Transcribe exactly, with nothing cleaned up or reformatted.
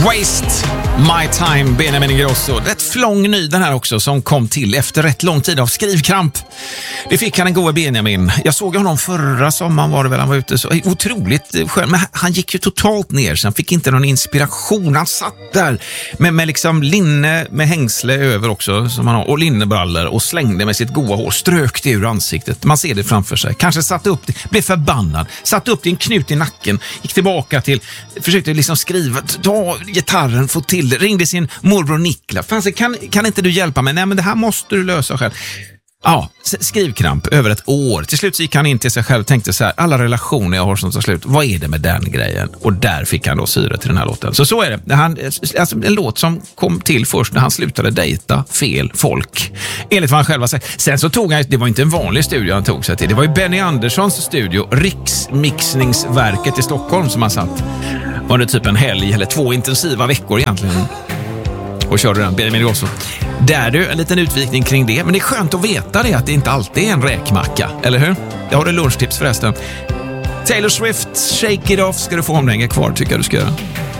Waste My Time, Benjamin Ingrosso. Rätt flång ny den här också, som kom till efter rätt lång tid av skrivkramp. Det fick han en god Benjamin. Jag såg honom förra sommaren, var det väl, han var ute så otroligt skön, men han gick ju totalt ner, så han fick inte någon inspiration. Han satt där med, med liksom linne med hängsle över också som han har, och linnebrallor, och slängde med sitt goa hår, strök det ur ansiktet. Man ser det framför sig. Kanske satte upp det, blev förbannad, satte upp det en knut i nacken, gick tillbaka till, försökte liksom skriva, ta gitarren, få till det, ringde sin morbror Nikla. Fan, kan, kan inte du hjälpa mig? Nej, men det här måste du lösa själv. Ja, skrivkramp över ett år. Till slut gick han in till sig själv och tänkte så här: alla relationer jag har som tar slut, vad är det med den grejen? Och där fick han då syre till den här låten. Så så är det. Han, alltså en låt som kom till först när han slutade dejta fel folk, enligt vad han själv har sagt. Sen så tog han, det var inte en vanlig studio han tog sig till. Det var ju Benny Anderssons studio, Riksmixningsverket i Stockholm, som han satt under typ en helg eller två intensiva veckor egentligen och körde den, Benjamin Ingrosso. Där du, en liten utvikning kring det. Men det är skönt att veta det, att det inte alltid är en räkmacka, eller hur? Jag har det lunchtips förresten. Taylor Swift, Shake It Off ska du få, om den är kvar, tycker jag du ska göra.